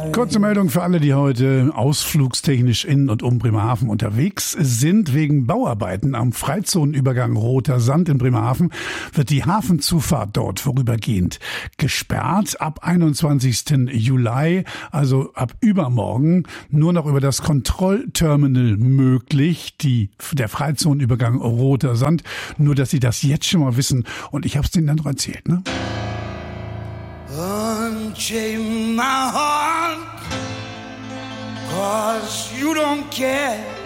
Kurze Meldung für alle, die heute ausflugstechnisch in und um Bremerhaven unterwegs sind. Wegen Bauarbeiten am Freizonenübergang Roter Sand in Bremerhaven wird die Hafenzufahrt dort vorübergehend gesperrt. Ab 21. Juli, also ab übermorgen, nur noch über das Kontrollterminal möglich, der Freizonenübergang Roter Sand. Nur, dass Sie das jetzt schon mal wissen. Und ich habe es Ihnen dann noch erzählt, ne? Unchain my heart, 'cause you don't care.